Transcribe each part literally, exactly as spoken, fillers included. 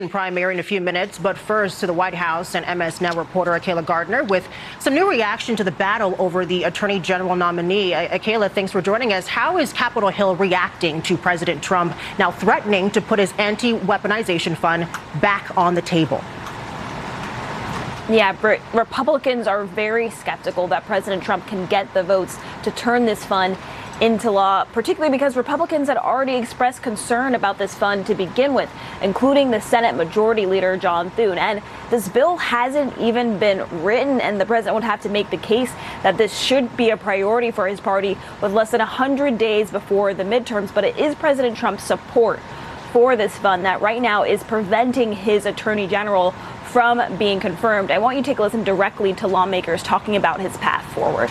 Primary in a few minutes, but first to the White House and M S Now reporter Akayla Gardner with some new reaction to the battle over the Attorney General nominee. Akayla, thanks for joining us. How is Capitol Hill reacting to President Trump now threatening to put his anti-weaponization fund back on the table? Yeah, Republicans are very skeptical that President Trump can get the votes to turn this fund into law, particularly because Republicans had already expressed concern about this fund to begin with, including the Senate Majority Leader John Thune. And this bill hasn't even been written, and the president would have to make the case that this should be a priority for his party with less than one hundred days before the midterms. But it is President Trump's support for this fund that right now is preventing his attorney general from being confirmed. I want you to take a listen directly to lawmakers talking about his path forward.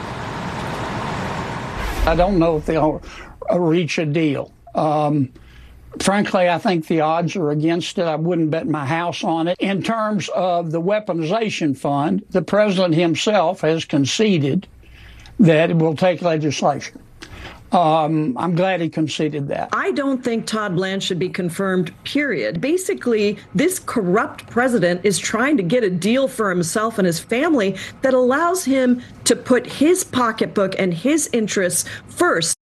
I don't know if they'll reach a deal. Um, frankly, I think the odds are against it. I wouldn't bet my house on it. In terms of the weaponization fund, the president himself has conceded that it will take legislation. Um, I'm glad he conceded that. I don't think Todd Blanche should be confirmed, period. Basically, this corrupt president is trying to get a deal for himself and his family that allows him to put his pocketbook and his interests first.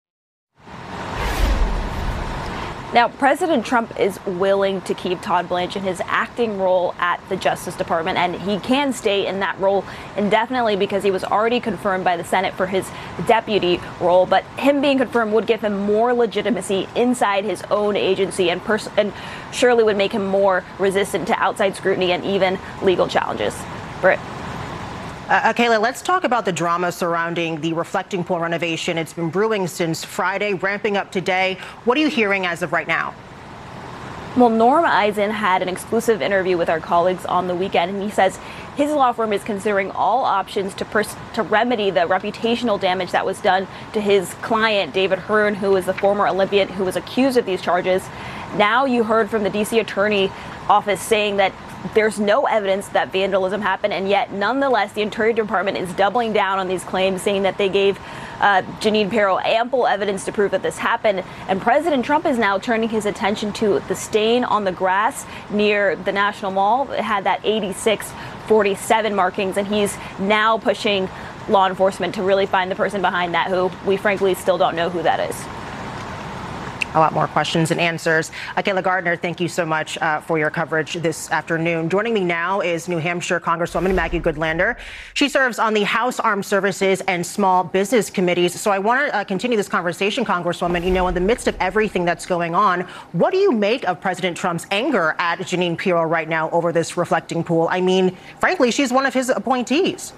Now, President Trump is willing to keep Todd Blanche in his acting role at the Justice Department, and he can stay in that role indefinitely because he was already confirmed by the Senate for his deputy role. But him being confirmed would give him more legitimacy inside his own agency and, pers- and surely would make him more resistant to outside scrutiny and even legal challenges. Britt. Uh, Akayla, let's talk about the drama surrounding the reflecting pool renovation. It's been brewing since Friday, ramping up today. What are you hearing as of right now? Well, Norm Eisen had an exclusive interview with our colleagues on the weekend, and he says his law firm is considering all options to pers- to remedy the reputational damage that was done to his client, David Hearn, who is the former Olympian who was accused of these charges. Now you heard from the D C Attorney Office saying that there's no evidence that vandalism happened, and yet nonetheless the Interior Department is doubling down on these claims, saying that they gave uh, Jeanine Pirro ample evidence to prove that this happened. And President Trump is now turning his attention to the stain on the grass near the National Mall. It had that eighty-six forty-seven markings, and he's now pushing law enforcement to really find the person behind that, who we frankly still don't know who that is. A lot more questions and answers. Akayla Gardner, thank you so much uh, for your coverage this afternoon. Joining me now is New Hampshire Congresswoman Maggie Goodlander. She serves on the House Armed Services and Small Business Committees. So I want to uh, continue this conversation, Congresswoman. You know, in the midst of everything that's going on, what do you make of President Trump's anger at Jeanine Pirro right now over this reflecting pool? I mean, frankly, she's one of his appointees.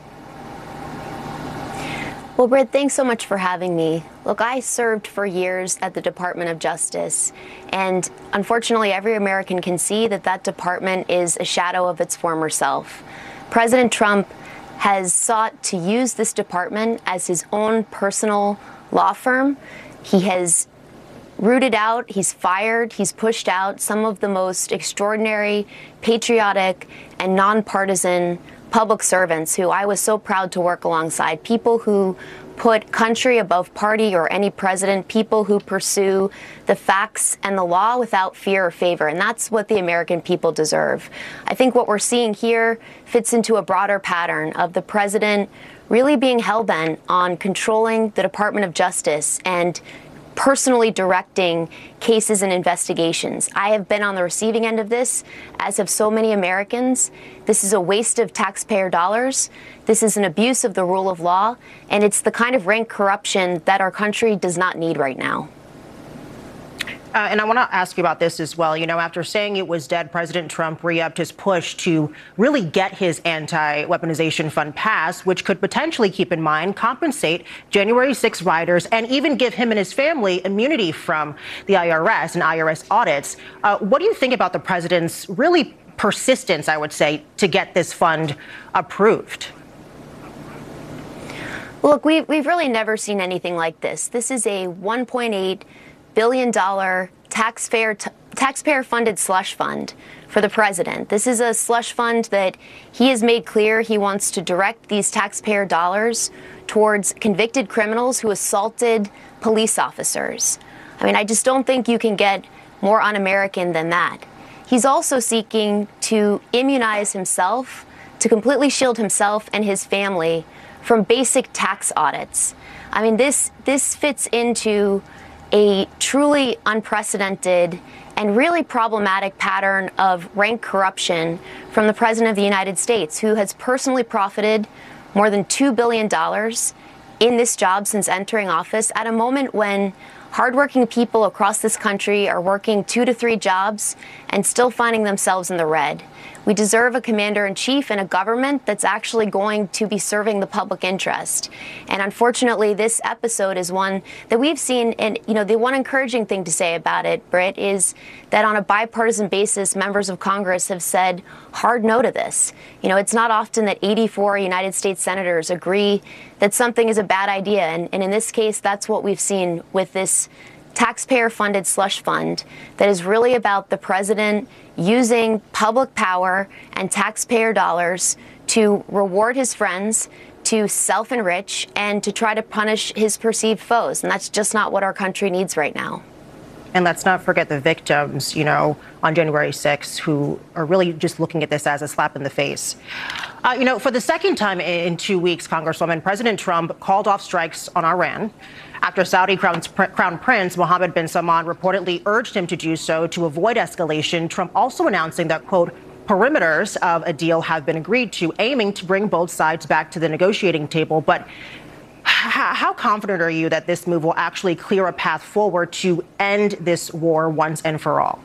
Well, Britt, thanks so much for having me. Look, I served for years at the Department of Justice, and unfortunately, every American can see that that department is a shadow of its former self. President Trump has sought to use this department as his own personal law firm. He has rooted out, he's fired, he's pushed out some of the most extraordinary, patriotic, and nonpartisan public servants who I was so proud to work alongside, people who put country above party or any president, people who pursue the facts and the law without fear or favor. And that's what the American people deserve. I think what we're seeing here fits into a broader pattern of the president really being hell-bent on controlling the Department of Justice and personally directing cases and investigations. I have been on the receiving end of this, as have so many Americans. This is a waste of taxpayer dollars. This is an abuse of the rule of law, and it's the kind of rank corruption that our country does not need right now. Uh, and I want to ask you about this as well. You know, after saying it was dead, President Trump re-upped his push to really get his anti-weaponization fund passed, which could potentially, keep in mind, compensate January sixth rioters and even give him and his family immunity from the I R S and I R S audits. Uh, what do you think about the president's really persistence, I would say, to get this fund approved? Look, we've, we've really never seen anything like this. This is a one point eight billion dollars taxpayer t- taxpayer-funded slush fund for the president. This is a slush fund that he has made clear he wants to direct these taxpayer dollars towards convicted criminals who assaulted police officers. I mean, I just don't think you can get more un-American than that. he's also seeking to immunize himself, to completely shield himself and his family from basic tax audits. I mean, this this fits into a truly unprecedented and really problematic pattern of rank corruption from the President of the United States, who has personally profited more than two billion dollars in this job since entering office at a moment when hardworking people across this country are working two to three jobs and still finding themselves in the red. We deserve a commander-in-chief and a government that's actually going to be serving the public interest. And unfortunately, this episode is one that we've seen. And, you know, the one encouraging thing to say about it, Britt, is that on a bipartisan basis, members of Congress have said hard no to this. You know, it's not often that eighty-four United States senators agree that something is a bad idea. And, and in this case, that's what we've seen with this taxpayer-funded slush fund that is really about the president using public power and taxpayer dollars to reward his friends, to self-enrich, and to try to punish his perceived foes. And that's just not what our country needs right now. And let's not forget the victims, you know, on January sixth, who are really just looking at this as a slap in the face. Uh, you know, for the second time in two weeks, Congresswoman, President Trump called off strikes on Iran after Saudi Crown, Crown Prince Mohammed bin Salman reportedly urged him to do so to avoid escalation. Trump also announcing that, quote, perimeters of a deal have been agreed to, aiming to bring both sides back to the negotiating table. But how confident are you that this move will actually clear a path forward to end this war once and for all?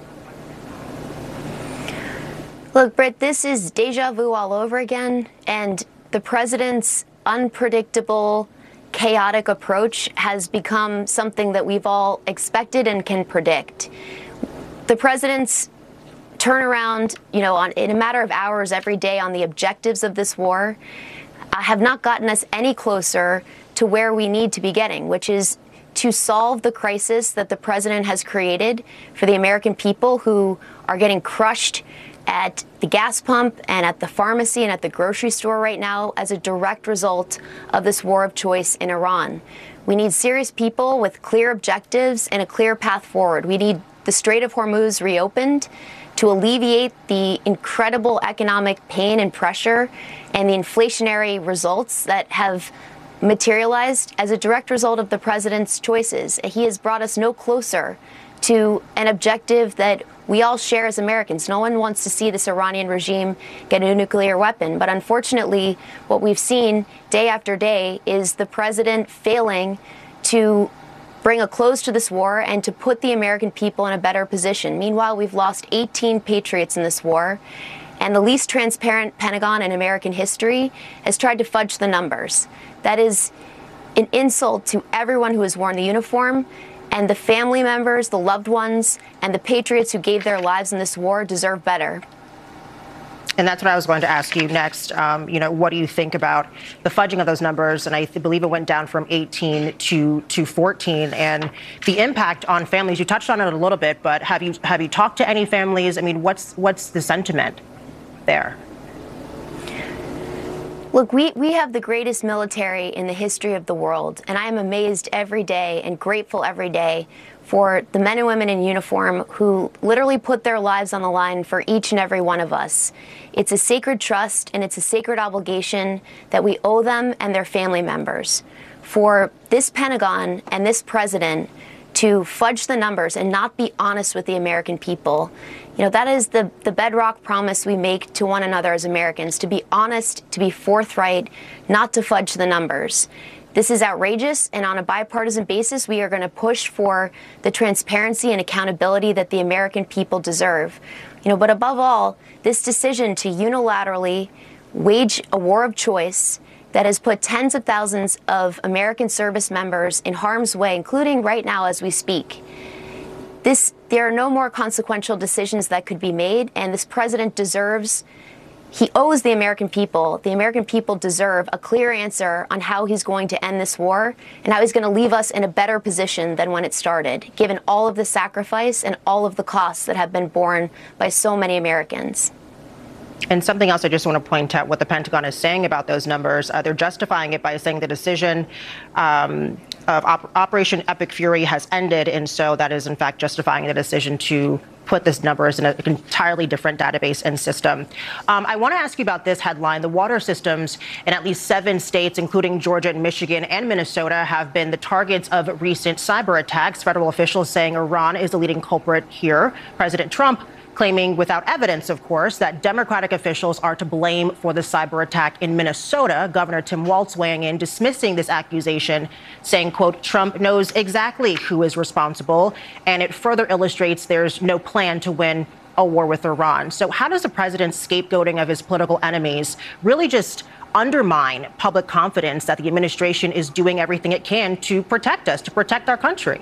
Look, Britt, this is deja vu all over again, and the president's unpredictable, chaotic approach has become something that we've all expected and can predict. The president's turnaround, you know, on, in a matter of hours every day on the objectives of this war uh, have not gotten us any closer to where we need to be getting, which is to solve the crisis that the president has created for the American people who are getting crushed at the gas pump and at the pharmacy and at the grocery store right now as a direct result of this war of choice in Iran. We need serious people with clear objectives and a clear path forward. We need the Strait of Hormuz reopened to alleviate the incredible economic pain and pressure and the inflationary results that have materialized as a direct result of the president's choices. He has brought us no closer to an objective that we all share as Americans. No one wants to see this Iranian regime get a nuclear weapon. But unfortunately, what we've seen day after day is the president failing to bring a close to this war and to put the American people in a better position. Meanwhile, we've lost eighteen patriots in this war, and the least transparent Pentagon in American history has tried to fudge the numbers. That is an insult to everyone who has worn the uniform, and the family members, the loved ones, and the patriots who gave their lives in this war deserve better. And that's what I was going to ask you next. Um, you know, what do you think about the fudging of those numbers? And I th- believe it went down from eighteen to, to fourteen, and the impact on families. You touched on it a little bit, but have you have you talked to any families? I mean, what's what's the sentiment there? Look, we, we have the greatest military in the history of the world, and I am amazed every day and grateful every day for the men and women in uniform who literally put their lives on the line for each and every one of us. It's a sacred trust and it's a sacred obligation that we owe them and their family members. For this Pentagon and this president to fudge the numbers and not be honest with the American people, you know, that is the, the bedrock promise we make to one another as Americans, to be honest, to be forthright, not to fudge the numbers. This is outrageous, and on a bipartisan basis, we are going to push for the transparency and accountability that the American people deserve. You know, but above all, this decision to unilaterally wage a war of choice that has put tens of thousands of American service members in harm's way, including right now as we speak. This, there are no more consequential decisions that could be made, and this president deserves, he owes the American people, the American people deserve a clear answer on how he's going to end this war and how he's going to leave us in a better position than when it started, given all of the sacrifice and all of the costs that have been borne by so many Americans. And something else I just want to point out what the Pentagon is saying about those numbers. Uh, they're justifying it by saying the decision um, of Op- Operation Epic Fury has ended, and so that is in fact justifying the decision to put this numbers in an entirely different database and system. Um, I want to ask you about this headline. The water systems in at least seven states, including Georgia and Michigan and Minnesota, have been the targets of recent cyber attacks. Federal officials saying Iran is the leading culprit here. President Trump claiming, without evidence, of course, that Democratic officials are to blame for the cyber attack in Minnesota. Governor Tim Walz weighing in, dismissing this accusation, saying, quote, Trump knows exactly who is responsible, and it further illustrates there's no plan to win a war with Iran. So how does the president's scapegoating of his political enemies really just undermine public confidence that the administration is doing everything it can to protect us, to protect our country?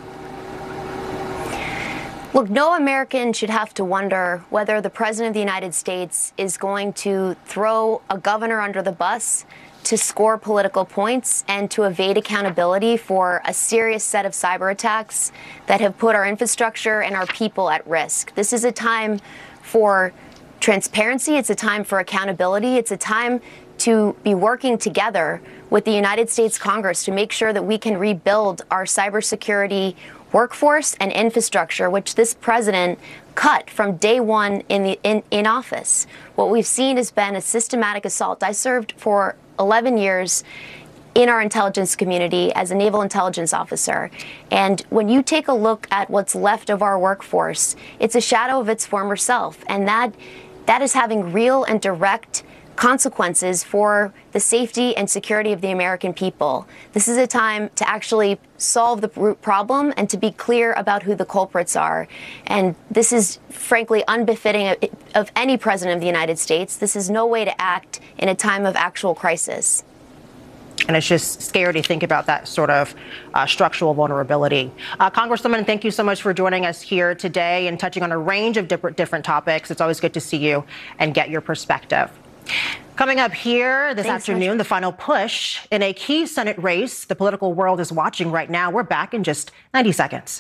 Look, no American should have to wonder whether the president of the United States is going to throw a governor under the bus to score political points and to evade accountability for a serious set of cyber attacks that have put our infrastructure and our people at risk. This is a time for transparency. It's a time for accountability. It's a time to be working together with the United States Congress to make sure that we can rebuild our cybersecurity workforce and infrastructure, which this president cut from day one in, the, in, in office. What we've seen has been a systematic assault. I served for eleven years in our intelligence community as a naval intelligence officer. And when you take a look at what's left of our workforce, it's a shadow of its former self. And that that is having real and direct consequences for the safety and security of the American people. This is a time to actually solve the root problem and to be clear about who the culprits are. And this is frankly unbefitting of, of any president of the United States. This is no way to act in a time of actual crisis. And it's just scary to think about that sort of uh, structural vulnerability. Uh, Congresswoman, thank you so much for joining us here today and touching on a range of different, different topics. It's always good to see you and get your perspective. Coming up here this Thanks afternoon, much. The final push in a key Senate race the political world is watching right now. We're back in just ninety seconds.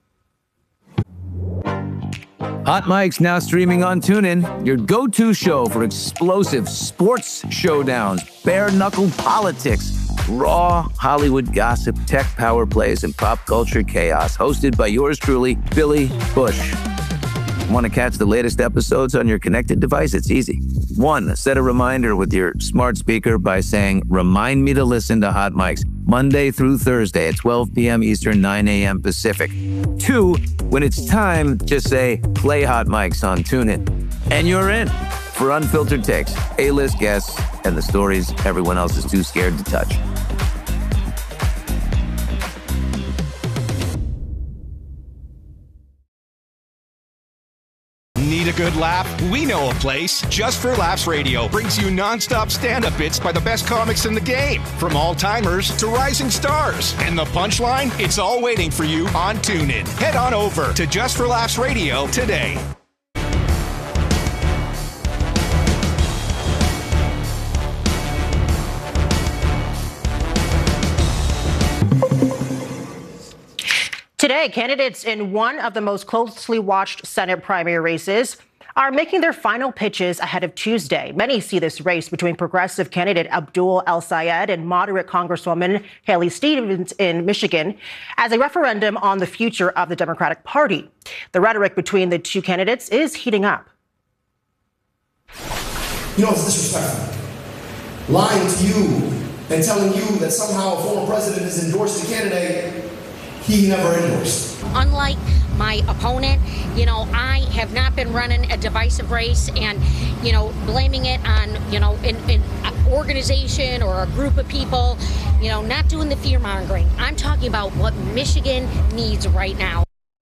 Hot Mic's now streaming on TuneIn, your go-to show for explosive sports showdowns, bare-knuckle politics, raw Hollywood gossip, tech power plays, and pop culture chaos. Hosted by yours truly, Billy Bush. Want to catch the latest episodes on your connected device? It's easy. One, set a reminder with your smart speaker by saying, remind me to listen to Hot Mics Monday through Thursday at twelve p.m. Eastern, nine a.m. Pacific. Two, when it's time, just say, play Hot Mics on TuneIn. And you're in for unfiltered takes, A-list guests, and the stories everyone else is too scared to touch. Need a good laugh? We know a place. Just for Laughs Radio brings you nonstop stand-up bits by the best comics in the game. From all-timers to rising stars. And the punchline? It's all waiting for you on TuneIn. Head on over to Just for Laughs Radio today. Today, candidates in one of the most closely watched Senate primary races are making their final pitches ahead of Tuesday. Many see this race between progressive candidate Abdul El-Sayed and moderate Congresswoman Haley Stevens in Michigan as a referendum on the future of the Democratic Party. The rhetoric between the two candidates is heating up. You know, it's disrespectful. Lying to you and telling you that somehow a former president has endorsed a candidate he never endorsed. Unlike my opponent, you know, I have not been running a divisive race and, you know, blaming it on, you know, an, an organization or a group of people, you know, not doing the fear mongering. I'm talking about what Michigan needs right now.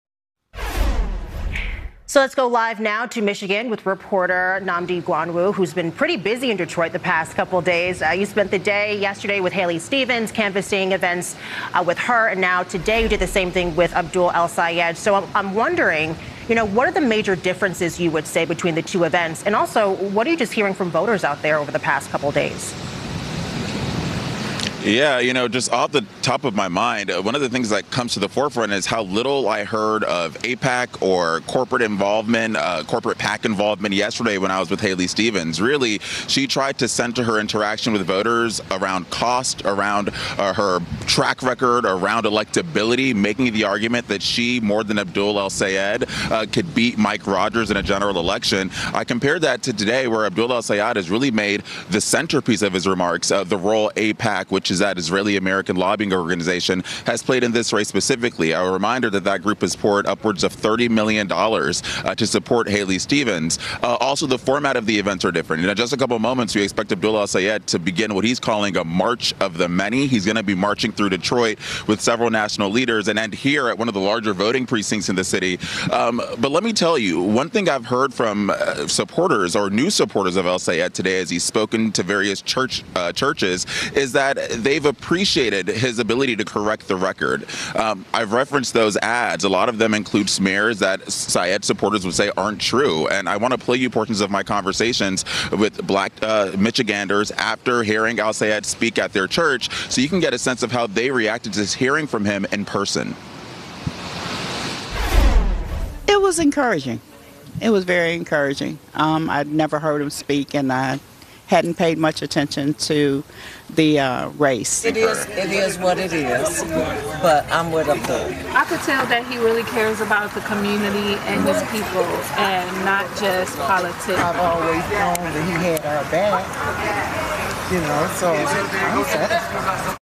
So let's go live now to Michigan with reporter Nnamdi Gwanwu, who's been pretty busy in Detroit the past couple of days. Uh, you spent the day yesterday with Haley Stevens, canvassing events uh, with her, and now today you did the same thing with Abdul El-Sayed. So I'm, I'm wondering, you know, what are the major differences you would say between the two events? And also, what are you just hearing from voters out there over the past couple of days? Yeah, you know, just off the top of my mind, uh, one of the things that comes to the forefront is how little I heard of AIPAC or corporate involvement, uh, corporate PAC involvement yesterday when I was with Haley Stevens. Really, she tried to center her interaction with voters around cost, around uh, her track record, around electability, making the argument that she, more than Abdul El-Sayed, uh, could beat Mike Rogers in a general election. I compared that to today, where Abdul El-Sayed has really made the centerpiece of his remarks uh, the role AIPAC, which is that Israeli-American lobbying organization, has played in this race specifically. A reminder that that group has poured upwards of thirty million dollars uh, to support Haley Stevens. Uh, also, the format of the events are different. In just a couple moments, we expect Abdul El-Sayed to begin what he's calling a March of the Many. He's going to be marching through Detroit with several national leaders and end here at one of the larger voting precincts in the city. Um, but let me tell you, one thing I've heard from uh, supporters or new supporters of El-Sayed today as he's spoken to various church uh, churches is that they've appreciated his ability to correct the record. Um, I've referenced those ads. A lot of them include smears that Sayed supporters would say aren't true. And I want to play you portions of my conversations with black uh, Michiganders after hearing El-Sayed speak at their church, so you can get a sense of how they reacted to hearing from him in person. It was encouraging. It was very encouraging. Um, I'd never heard him speak, and I hadn't paid much attention to the uh, race. It is, it is what it is, but I'm with Abdul. I could tell that he really cares about the community and his people, and not just politics. I've always known that he had our back, you know, so I'm satisfied.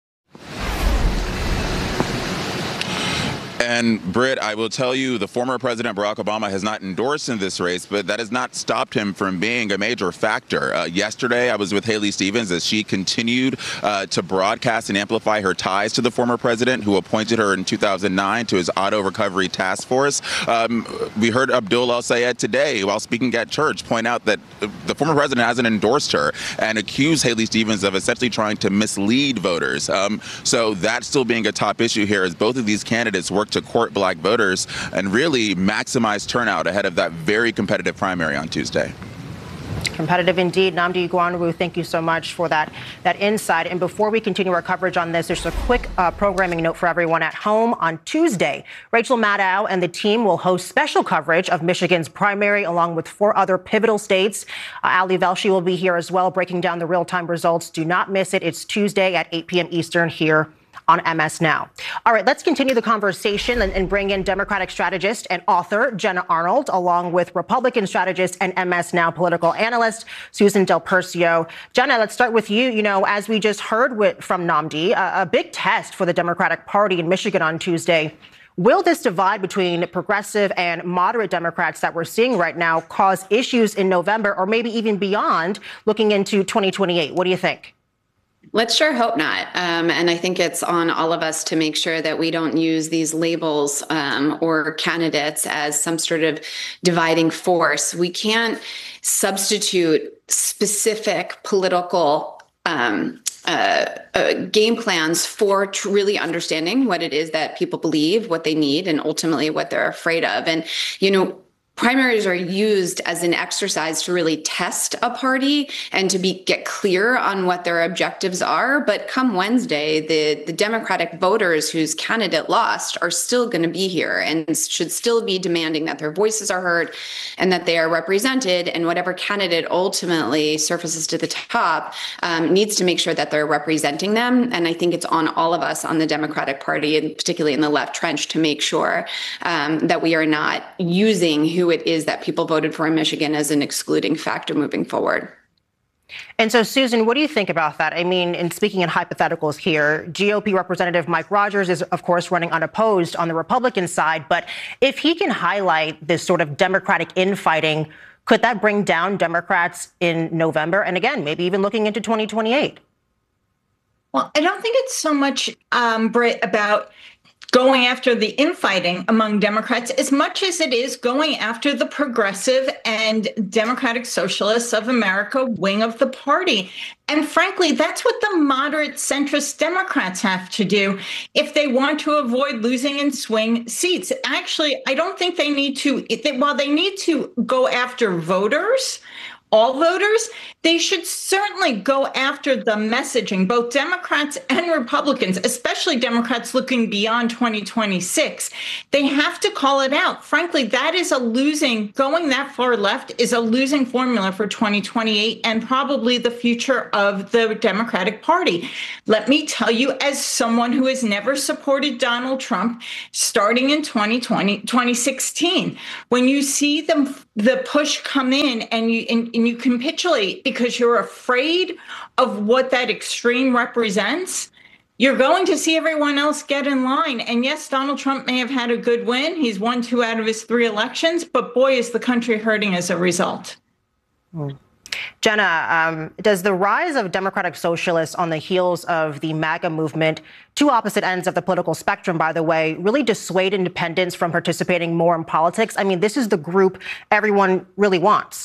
And Britt, I will tell you, the former President Barack Obama has not endorsed in this race, but that has not stopped him from being a major factor. Uh, yesterday, I was with Haley Stevens as she continued uh, to broadcast and amplify her ties to the former president, who appointed her in two thousand nine to his auto recovery task force. Um, we heard Abdul El-Sayed today, while speaking at church, point out that the former president hasn't endorsed her and accused Haley Stevens of essentially trying to mislead voters. Um, so that's still being a top issue here, as both of these candidates work to court black voters and really maximize turnout ahead of that very competitive primary on Tuesday. Competitive indeed. Nnamdi Ogunwusi, thank you so much for that, that insight. And before we continue our coverage on this, there's a quick uh, programming note for everyone at home. On Tuesday, Rachel Maddow and the team will host special coverage of Michigan's primary, along with four other pivotal states. Uh, Ali Velshi will be here as well, breaking down the real-time results. Do not miss it. It's Tuesday at eight p.m. Eastern here on M S Now. All right, let's continue the conversation and, and bring in Democratic strategist and author Jenna Arnold, along with Republican strategist and M S Now political analyst Susan Del Percio. Jenna, let's start with you. You know, as we just heard with, from Nnamdi, a, a big test for the Democratic Party in Michigan on Tuesday. Will this divide between progressive and moderate Democrats that we're seeing right now cause issues in November, or maybe even beyond, looking into twenty twenty-eight? What do you think? Let's sure hope not. Um, and I think it's on all of us to make sure that we don't use these labels um, or candidates as some sort of dividing force. We can't substitute specific political um, uh, uh, game plans for tr- really understanding what it is that people believe, what they need, and ultimately what they're afraid of. And, you know, primaries are used as an exercise to really test a party and to be get clear on what their objectives are. But come Wednesday, the, the Democratic voters whose candidate lost are still going to be here and should still be demanding that their voices are heard and that they are represented. And whatever candidate ultimately surfaces to the top um, needs to make sure that they're representing them. And I think it's on all of us on the Democratic Party, and particularly in the left trench, to make sure um, that we are not using who it is that people voted for in Michigan as an excluding factor moving forward. And so, Susan, what do you think about that? I mean, in speaking in hypotheticals here, G O P Representative Mike Rogers is, of course, running unopposed on the Republican side. But if he can highlight this sort of Democratic infighting, could that bring down Democrats in November? And again, maybe even looking into twenty twenty-eight? Well, I don't think it's so much, um, Britt, about going after the infighting among Democrats as much as it is going after the progressive and Democratic Socialists of America wing of the party. And frankly, that's what the moderate centrist Democrats have to do if they want to avoid losing in swing seats. Actually, I don't think they need to, while they need to go after voters all voters, they should certainly go after the messaging, both Democrats and Republicans, especially Democrats looking beyond twenty twenty-six. They have to call it out. Frankly, that is a losing, going that far left is a losing formula for twenty twenty-eight and probably the future of the Democratic Party. Let me tell you, as someone who has never supported Donald Trump, starting in twenty twenty, twenty sixteen, when you see the, the push come in and you, and, and you capitulate because you're afraid of what that extreme represents, you're going to see everyone else get in line. And yes, Donald Trump may have had a good win. He's won two out of his three elections, but boy, is the country hurting as a result. Mm. Jenna, um, does the rise of Democratic Socialists on the heels of the MAGA movement, two opposite ends of the political spectrum, by the way, really dissuade independents from participating more in politics? I mean, this is the group everyone really wants.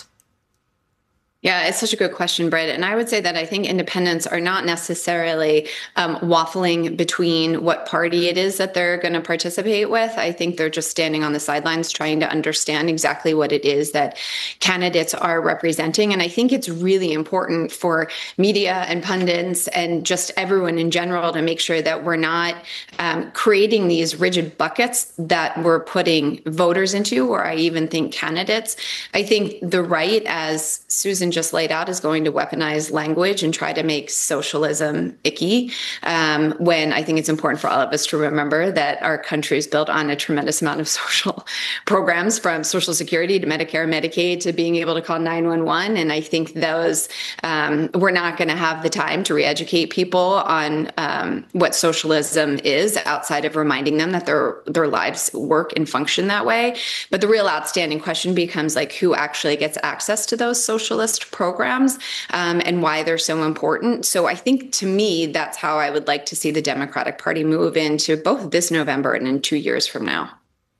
Yeah, it's such a good question, Britt. And I would say that I think independents are not necessarily um, waffling between what party it is that they're going to participate with. I think they're just standing on the sidelines trying to understand exactly what it is that candidates are representing. And I think it's really important for media and pundits and just everyone in general to make sure that we're not um, creating these rigid buckets that we're putting voters into, or I even think candidates. I think the right, as Susan just laid out, is going to weaponize language and try to make socialism icky, um, when I think it's important for all of us to remember that our country is built on a tremendous amount of social programs, from Social Security to Medicare, Medicaid, to being able to call nine one one. And I think those, um, we're not going to have the time to re-educate people on um, what socialism is outside of reminding them that their their lives work and function that way. But the real outstanding question becomes, like, who actually gets access to those socialist programs, um, and why they're so important. So I think, to me, that's how I would like to see the Democratic Party move into both this November and in two years from now.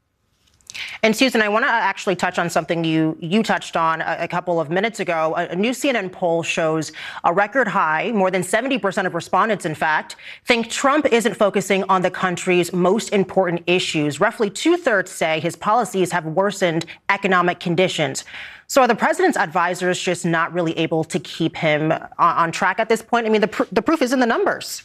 And Susan, I want to actually touch on something you you touched on a, a couple of minutes ago. A, a new C N N poll shows a record high. More than seventy percent of respondents, in fact, think Trump isn't focusing on the country's most important issues. Roughly two-thirds say his policies have worsened economic conditions. So are the president's advisors just not really able to keep him on, on track at this point? I mean, the, pr- the proof is in the numbers.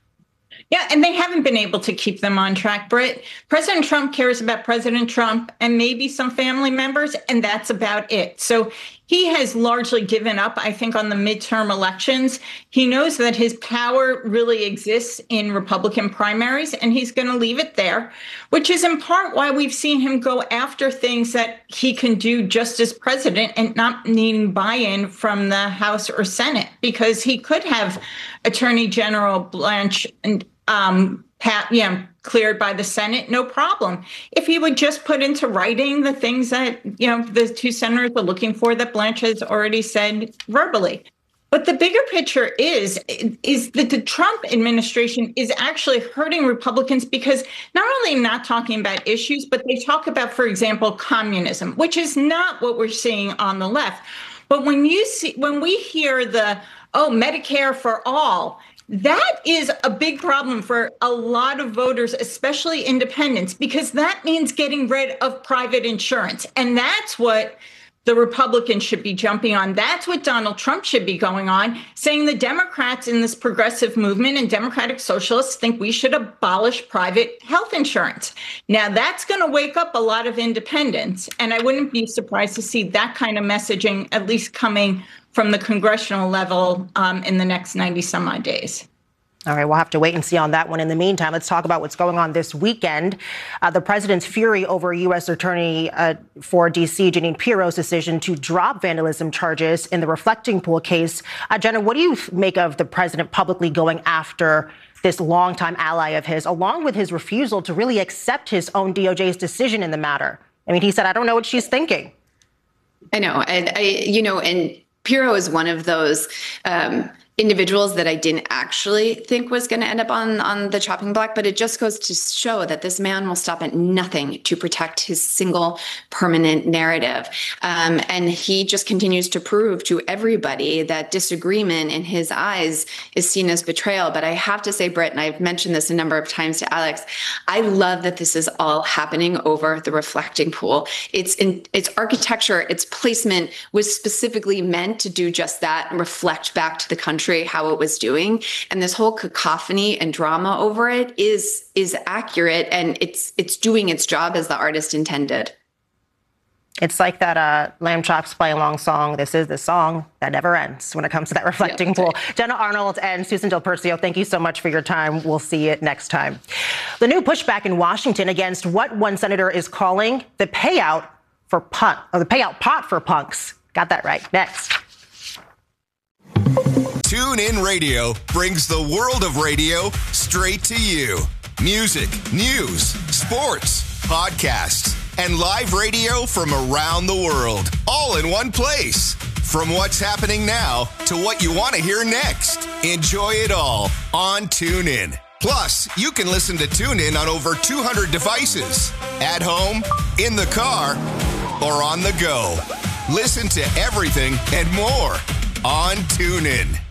Yeah, and they haven't been able to keep them on track, Britt. President Trump cares about President Trump and maybe some family members, and that's about it. So he has largely given up, I think, on the midterm elections. He knows that his power really exists in Republican primaries, and he's going to leave it there, which is in part why we've seen him go after things that he can do just as president and not needing buy-in from the House or Senate, because he could have Attorney General Blanche and um, Pat, you know, cleared by the Senate, no problem. If he would just put into writing the things that, you know, the two senators were looking for that Blanche has already said verbally. But the bigger picture is, is that the Trump administration is actually hurting Republicans because not only not talking about issues, but they talk about, for example, communism, which is not what we're seeing on the left. But when you see, when we hear the, oh, Medicare for all, that is a big problem for a lot of voters, especially independents, because that means getting rid of private insurance. And that's what the Republicans should be jumping on. That's what Donald Trump should be going on, saying the Democrats in this progressive movement and Democratic Socialists think we should abolish private health insurance. Now, that's going to wake up a lot of independents. And I wouldn't be surprised to see that kind of messaging at least coming from the congressional level um, in the next ninety some odd days. All right, we'll have to wait and see on that one. In the meantime, let's talk about what's going on this weekend. Uh, the president's fury over U S Attorney uh, for D C, Jeanine Pirro's decision to drop vandalism charges in the Reflecting Pool case. Uh, Jenna, what do you make of the president publicly going after this longtime ally of his, along with his refusal to really accept his own D O J's decision in the matter? I mean, he said, I don't know what she's thinking. I know. And I, you know, and Pirro is one of those um, individuals that I didn't actually think was going to end up on, on the chopping block, but it just goes to show that this man will stop at nothing to protect his single permanent narrative. Um, and he just continues to prove to everybody that disagreement in his eyes is seen as betrayal. But I have to say, Britt, and I've mentioned this a number of times to Alex, I love that this is all happening over the reflecting pool. It's in its architecture, its placement was specifically meant to do just that and reflect back to the country how it was doing. And this whole cacophony and drama over it is is accurate, and it's it's doing its job as the artist intended. It's like that uh, Lamb Chops Play Along song. This is the song that never ends when it comes to that reflecting yep, pool. Right. Jenna Arnold and Susan Del Percio, thank you so much for your time. We'll see you next time. The new pushback in Washington against what one senator is calling the payout for punk, or the payout pot for punks. Got that right. Next. TuneIn Radio brings the world of radio straight to you. Music, news, sports, podcasts, and live radio from around the world, all in one place. From what's happening now to what you want to hear next. Enjoy it all on TuneIn. Plus, you can listen to TuneIn on over two hundred devices. At home, in the car, or on the go. Listen to everything and more on TuneIn.